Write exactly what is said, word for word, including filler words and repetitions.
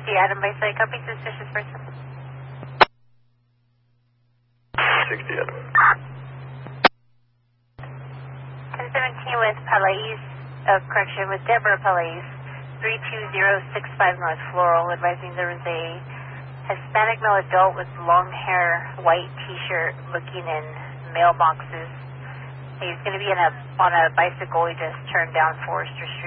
sixty, Adam by site, copy, suspicious person. sixty, Adam. ten seventeen with Palais, uh, correction, with Deborah Palais, three two zero six five North Floral, advising there was a Hispanic male adult with long hair, white t-shirt, looking in mailboxes. He's going to be in a, on a bicycle. He just turned down Forester Street.